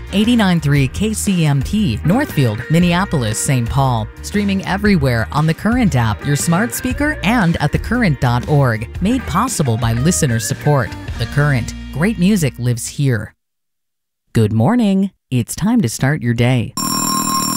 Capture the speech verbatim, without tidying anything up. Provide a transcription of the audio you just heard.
eighty-nine point three K C M P, Northfield, Minneapolis, Saint Paul. Streaming everywhere on the Current app, your smart speaker, and at the current dot org. Made possible by listener support. The Current. Great music lives here. Good morning. It's time to start your day.